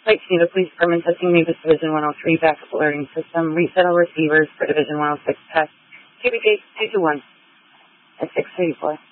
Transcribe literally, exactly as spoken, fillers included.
Site Geneva Police Department testing Mavis Division one oh three backup alerting system. Resettle receivers for Division one oh six test. Q B J two two one at six thirty-four.